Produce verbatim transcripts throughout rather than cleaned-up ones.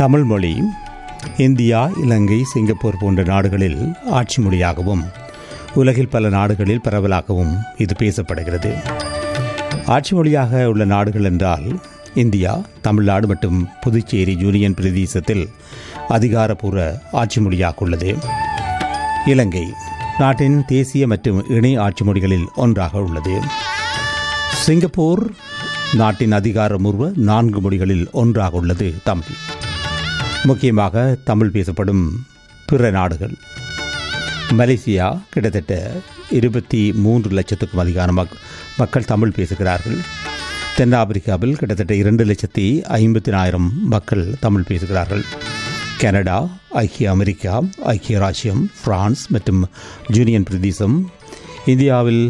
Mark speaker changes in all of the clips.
Speaker 1: தமிழ் மொழி இந்தியா, இலங்கை, சிங்கப்பூர் போன்ற நாடுகளில் ஆட்சி மொழியாகவும் உலகில் பல நாடுகளில் பரவலாகவும் இது பேசப்படுகிறது. ஆட்சி மொழியாக உள்ள நாடுகள் என்றால் இந்தியா, தமிழ்நாடு மற்றும் புதுச்சேரி யூனியன் பிரதேசத்தில் அதிகாரப்பூர்வ ஆட்சி மொழியாக உள்ளது. இலங்கை நாட்டின் தேசிய மற்றும் இணை ஆட்சி மொழிகளில் ஒன்றாக உள்ளது. சிங்கப்பூர் நாட்டின் அதிகாரப்பூர்வ நான்கு மொழிகளில் ஒன்றாக உள்ளது தமிழ். முக்கியமாக தமிழ் பேசப்படும் பிற நாடுகள்: மலேசியா கிட்டத்தட்ட இருபத்தி மூன்று லட்சத்துக்கும் அதிகார மக்கள் தமிழ் பேசுகிறார்கள். தென்னாப்பிரிக்காவில் கிட்டத்தட்ட இரண்டு லட்சத்தி ஐம்பத்தினாயிரம் மக்கள் தமிழ் பேசுகிறார்கள். கனடா, ஐக்கிய அமெரிக்கா, ஐக்கிய ராச்சியம், பிரான்ஸ் மற்றும் யூனியன் பிரதேசம். இந்தியாவில்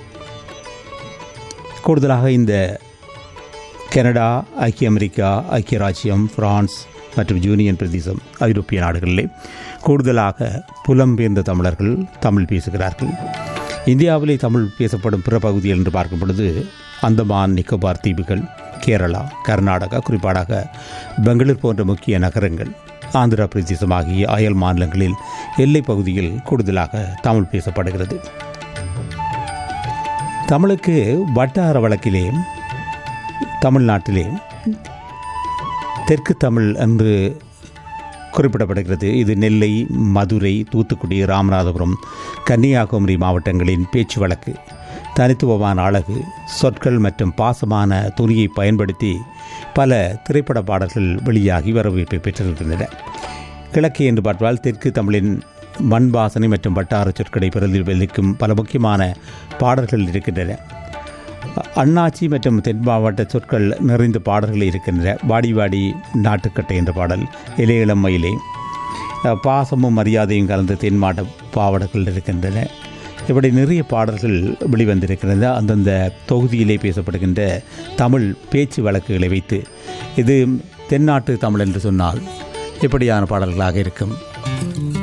Speaker 1: கூடுதலாக இந்த கனடா, ஐக்கிய அமெரிக்கா, ஐக்கிய ராச்சியம், பிரான்ஸ் மற்றும் யூனியன் பிரதேசம் ஐரோப்பிய நாடுகளிலே கூடுதலாக புலம்பெயர்ந்த தமிழர்கள் தமிழ் பேசுகிறார்கள். இந்தியாவிலே தமிழ் பேசப்படும் பிற பகுதிகள் என்று பார்க்கும் பொழுது அந்தமான் நிக்கோபார் தீவுகள், கேரளா, கர்நாடகா, குறிப்பாக பெங்களூர் போன்ற முக்கிய நகரங்கள், ஆந்திர பிரதேசம் ஆகிய அயல் மாநிலங்களில் எல்லை பகுதியில் கூடுதலாக தமிழ் பேசப்படுகிறது. தமிழுக்கு வட்டார வழக்கிலே தமிழ்நாட்டிலே தெற்கு தமிழ் என்று குறிப்பிடப்படுகிறது. இது நெல்லை, மதுரை, தூத்துக்குடி, ராமநாதபுரம், கன்னியாகுமரி மாவட்டங்களின் பேச்சு வழக்கு. தனித்துவமான அழகு, சொற்கள் மற்றும் பாசமான துணியை பயன்படுத்தி பல திரைப்பட பாடல்கள் வெளியாகி வரவேற்பை பெற்றிருக்கின்றன. கிழக்கு என்று பார்த்தால் தெற்கு தமிழின் மண் வாசனை மற்றும் வட்டார சொற்களை பிரதிபலிக்கும் பல முக்கியமான பாடல்கள் இருக்கின்றன. அண்ணாச்சி மற்றும் தென் மாவட்ட சொற்கள் நிறைந்த பாடல்கள் இருக்கின்றன. வாடி வாடி நாட்டுக்கட்டை என்ற பாடல், இலையிளம் மயிலே, பாசமும் மரியாதையும் கலந்த தென் மாவட்ட பாடல்கள் இருக்கின்றன. இப்படி நிறைய பாடல்கள் வெளிவந்திருக்கின்றன. அந்தந்த தொகுதியிலே பேசப்படுகின்ற தமிழ் பேச்சு வழக்குகளை வைத்து இது தென்னாட்டு தமிழ் என்று சொன்னால் இப்படியான பாடல்களாக இருக்கும்.